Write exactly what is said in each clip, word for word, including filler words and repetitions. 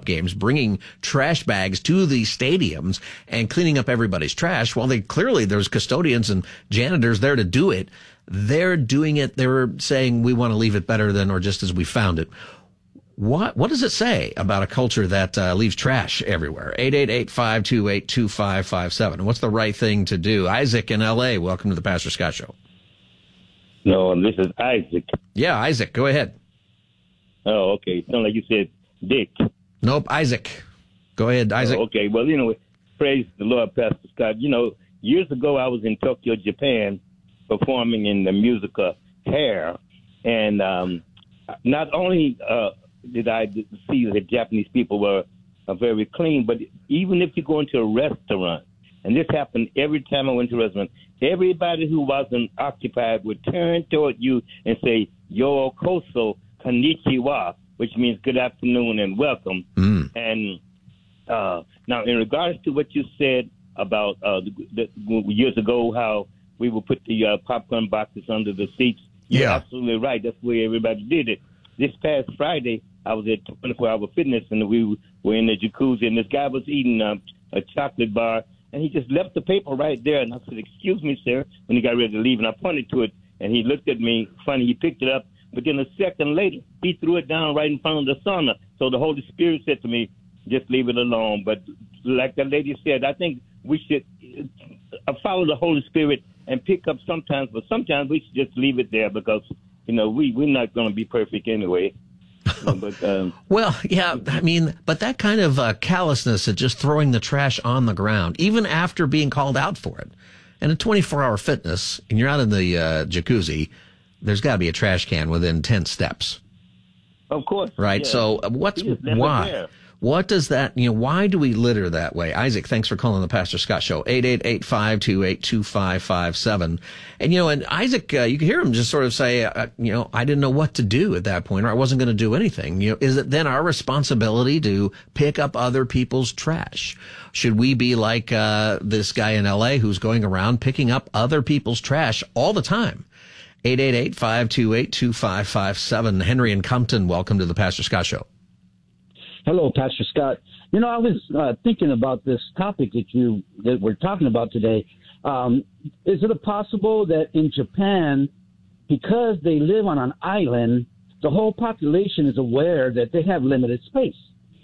Cup games, bringing trash bags to the stadiums and cleaning up everybody's trash. While they clearly there's custodians and janitors there to do it, they're doing it. They're saying we want to leave it better than or just as we found it. What what does it say about a culture that uh, leaves trash everywhere? eight eight eight, five two eight, two five five seven. What's the right thing to do? Isaac in L A, welcome to the Pastor Scott Show. No, this is Isaac. Yeah, Isaac, go ahead. Oh, okay. Sound like you said Dick. Nope, Isaac. Go ahead, Isaac. Oh, okay. Well, you know, praise the Lord, Pastor Scott. You know, years ago I was in Tokyo, Japan, performing in the musical Hair, and um, not only uh, did I see that Japanese people were uh, very clean, but even if you go into a restaurant, and this happened every time I went to a restaurant, everybody who wasn't occupied would turn toward you and say, Yo koso konnichiwa, which means good afternoon and welcome. Mm. And uh, now, in regards to what you said about uh, the, the, years ago, how we would put the uh, popcorn boxes under the seats, you're yeah. absolutely right. That's the way everybody did it. This past Friday, I was at twenty-four hour Fitness, and we were in the jacuzzi, and this guy was eating um, a chocolate bar, and he just left the paper right there. And I said, excuse me, sir, when he got ready to leave, and I pointed to it, and he looked at me funny. He picked it up, but then a second later, he threw it down right in front of the sauna. So the Holy Spirit said to me, just leave it alone. But like the lady said, I think we should uh, follow the Holy Spirit and pick up sometimes, but sometimes we should just leave it there because, you know, we, we're not going to be perfect anyway. But, um, well, yeah, I mean, but that kind of uh, callousness at just throwing the trash on the ground, even after being called out for it, and a twenty-four hour Fitness, and you're out in the uh, jacuzzi, there's got to be a trash can within ten steps. Of course. Right? Yeah. So what's, why? What does that, you know, why do we litter that way? Isaac, thanks for calling the Pastor Scott Show. eight eight eight, five two eight, two five five seven. And, you know, and Isaac, uh, you can hear him just sort of say, uh, you know, I didn't know what to do at that point, or I wasn't going to do anything. You know, is it then our responsibility to pick up other people's trash? Should we be like uh, this guy in L A who's going around picking up other people's trash all the time? eight eight eight, five two eight, two five five seven. Henry in Compton, welcome to the Pastor Scott Show. Hello, Pastor Scott. You know, I was uh, thinking about this topic that you that we're talking about today. Um, is it possible that in Japan, because they live on an island, the whole population is aware that they have limited space?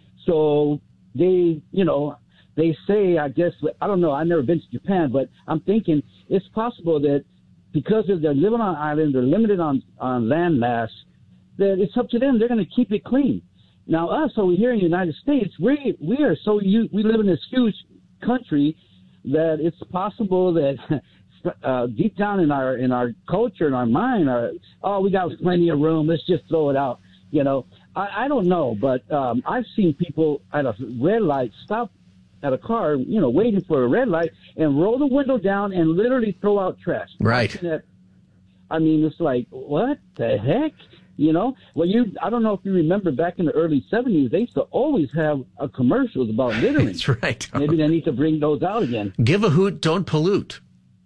So they, you know, they say, I guess, I don't know, I've never been to Japan, but I'm thinking it's possible that because they're living on an island, they're limited on, on land mass, that it's up to them. They're going to keep it clean. Now, us over here in the United States, we we are so we live in this huge country that it's possible that uh, deep down in our in our culture, in our mind, our, oh, we got plenty of room. Let's just throw it out. You know, I, I don't know, but um, I've seen people at a red light stop at a car, you know, waiting for a red light and roll the window down and literally throw out trash. Right. That, I mean, it's like, what the heck? You know, well, you, I don't know if you remember back in the early seventies, they used to always have uh, commercials about littering. That's right. Maybe they need to bring those out again. Give a hoot, don't pollute.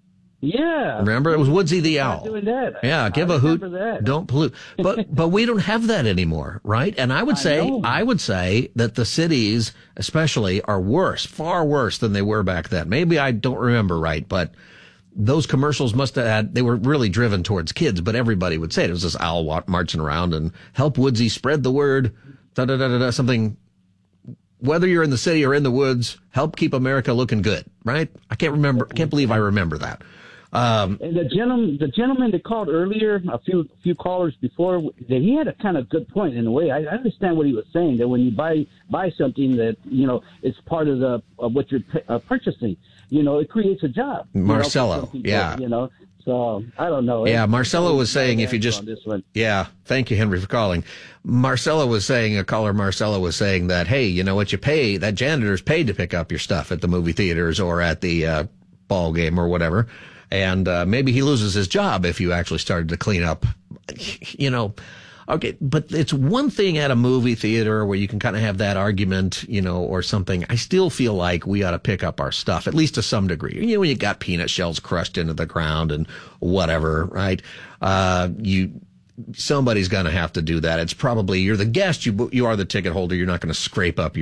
Yeah. Remember, it was Woodsy the Owl. Doing that. Yeah, give I a hoot, that. don't pollute. But but we don't have that anymore, right? And I would say I, I would say that the cities, especially, are worse, far worse than they were back then. Maybe I don't remember right, but those commercials must have had, they were really driven towards kids, but everybody would say it. It was this owl marching around and help Woodsy spread the word, da da da da da, something. Whether you're in the city or in the woods, help keep America looking good, right? I can't remember. I can't believe I remember that. Um, and the gentleman, the gentleman that called earlier, a few few callers before, that he had a kind of good point in a way. I, I understand what he was saying, that when you buy buy something that, you know, it's part of the of what you're uh, purchasing, you know, it creates a job. Marcelo, you know, people, yeah. You know, so I don't know. Yeah, it, Marcelo was saying if you just, yeah, thank you, Henry, for calling. Marcelo was saying, a caller Marcelo was saying that, hey, you know what, you pay, that janitor's paid to pick up your stuff at the movie theaters or at the uh, ball game or whatever. And uh, maybe he loses his job if you actually started to clean up, you know. Okay, but it's one thing at a movie theater where you can kind of have that argument, you know, or something. I still feel like we ought to pick up our stuff, at least to some degree. You know, when you got peanut shells crushed into the ground and whatever, right? Uh, you, somebody's going to have to do that. It's probably, you're the guest, you, you are the ticket holder. You're not going to scrape up your